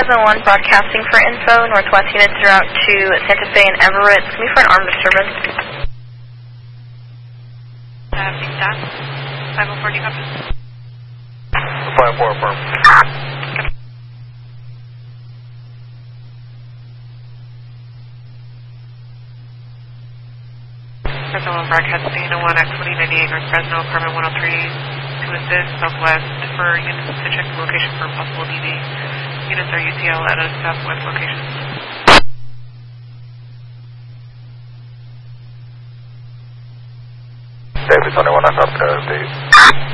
Fresno 1 broadcasting for info. Northwest units are out to Santa Fe and Everett. It's going to be for an armed disturbance. Being done. 504, do you copy? 5-4, affirm. Fresno 1 broadcasting 1X2098 North Fresno, apartment 103 to assist southwest for units to check the location for possible DV. Units are UCL at a southwest location. David 21, I copy the